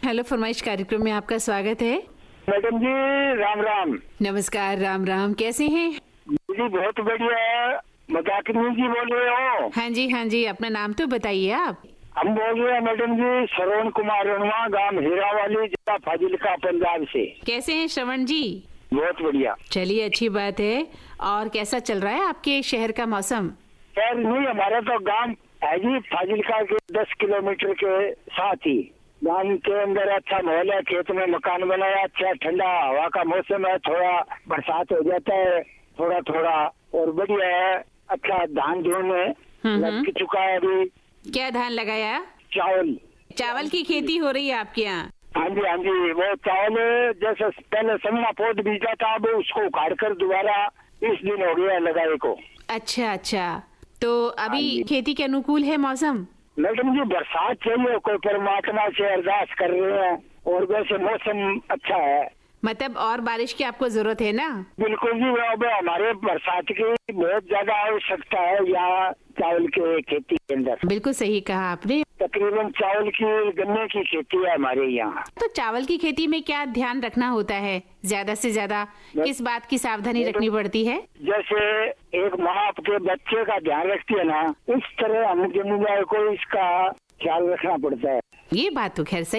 Hello फरमाइश कार्यक्रम में आपका स्वागत है। मैडम जी राम राम। नमस्कार, राम राम। कैसे हैं? जी बहुत बढ़िया। मजाकिनी जी बोल रहे हो? हाँ जी, अपना नाम तो बताइए आप। हम बोल रहे हैं मैडम जी श्रवण कुमार रनवा, गांव हीरावाली, जिला फाजिलका, पंजाब से। कैसे हैं श्रवण जी? बहुत बढ़िया। चलिए, अच्छी बात है। और कैसा चल रहा है आपके शहर का मौसम? खैर नहीं, हमारा तो गांव है जी फाजिलका के 10 किलोमीटर के साथ ही। गांव के अंदर अच्छा माहौल है, खेत में मकान बनाया, अच्छा ठंडा हवा का मौसम है, थोड़ा बरसात हो जाता है थोड़ा थोड़ा, और बढ़िया है। अच्छा धान धोने लग चुका है अभी। क्या धान लगाया? चावल की खेती हो रही है आपके यहाँ? हाँ जी, वो चावल जैसे पहले समना पोट बीजा था, अब उसको उखाड़ कर दोबारा 20 दिन हो गया लगाए को। अच्छा, तो अभी खेती के अनुकूल है मौसम? मैडम जी बरसात चाहिए, कोई परमात्मा से अरदास कर रहे हैं, और वैसे मौसम अच्छा है। मतलब और बारिश की आपको जरूरत है ना? बिल्कुल जी, अब हमारे बरसात की बहुत ज्यादा आवश्यकता है यहाँ चावल के खेती के अंदर। बिल्कुल सही कहा आपने। तकरीबन चावल की, गन्ने की खेती है हमारे यहाँ। तो चावल की खेती में क्या ध्यान रखना होता है? ज्यादा से ज्यादा किस बात की सावधानी रखनी पड़ती है? जैसे एक माँ आपके बच्चे का ध्यान रखती है ना, इस तरह हम जमींदार को इसका ख्याल रखना पड़ता है। ये बात तो खैर सही